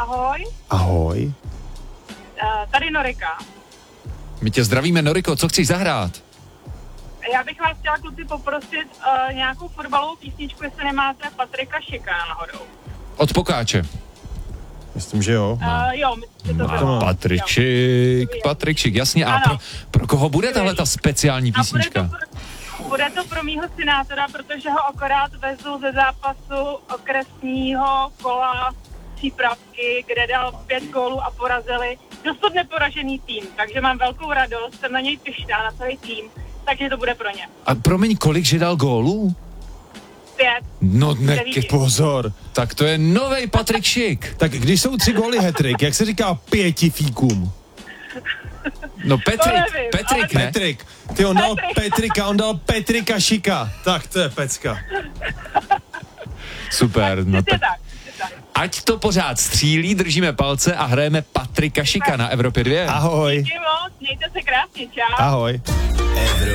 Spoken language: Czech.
Ahoj. Ahoj. Tady Norika. My tě zdravíme, Noriko, co chceš zahrát? Já bych vás chtěla, kluci, poprosit nějakou fotbalovou písničku, jestli nemáte Patrika Šika náhodou. Od Pokáče. Myslím, že jo. Jo, myslím, že to bylo. Patrik Šik, jasně. A pro koho bude tahle ta speciální písnička? Bude to pro mýho synátora, protože ho akorát vezu ze zápasu okresního kola přípravky, kde dal 5 gólů a porazili dosud neporažený tým. Takže mám velkou radost, jsem na něj pyšná, na celý tým, takže to bude pro ně. A promiň, kolik že dal gólů? 5. No Pozor. tak to je novej Patrik Šik. Tak když jsou 3 góly hat-trick, jak se říká 5 fíkům? No Petrik, ne? Petrik. Ty on dal Petrika, on dal Petrika Šika. Tak to je pecka. Super, no tak. Tak. Ať to pořád střílí, držíme palce a hrajeme Patrika Šika na Evropě 2. Ahoj. Díky moc, mějte se krásně, čau. Ahoj.